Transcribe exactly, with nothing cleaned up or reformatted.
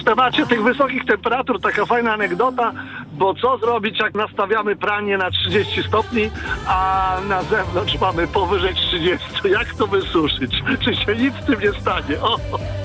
temacie tych wysokich temperatur taka fajna anegdota, bo co zrobić, jak nastawiamy pranie na trzydzieści stopni, a na zewnątrz mamy powyżej trzydziestu? Jak to wysuszyć? Czy się nic z tym nie stanie? O!